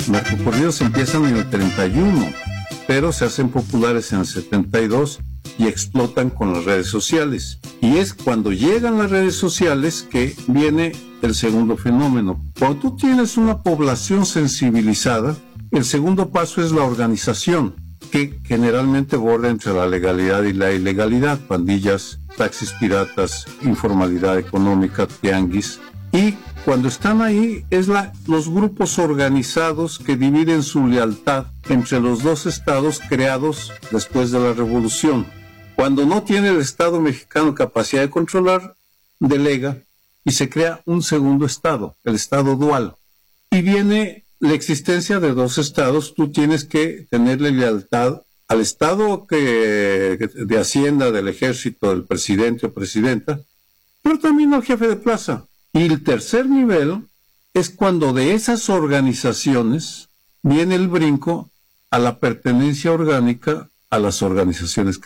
narcocorridos empiezan en el 31, pero se hacen populares en el 72 y explotan con las redes sociales. Y es cuando llegan las redes sociales que viene el segundo fenómeno. Cuando tú tienes una población sensibilizada, el segundo paso es la organización, que generalmente borda entre la legalidad y la ilegalidad, pandillas, taxis piratas, informalidad económica, tianguis. Y cuando están ahí es los grupos organizados que dividen su lealtad entre los dos estados creados después de la revolución. Cuando no tiene el Estado mexicano capacidad de controlar, delega y se crea un segundo estado, el estado dual. Y viene la existencia de dos estados. Tú tienes que tenerle lealtad al estado de Hacienda, del Ejército, del presidente o presidenta, pero también al jefe de plaza. Y el tercer nivel es cuando de esas organizaciones viene el brinco a la pertenencia orgánica a las organizaciones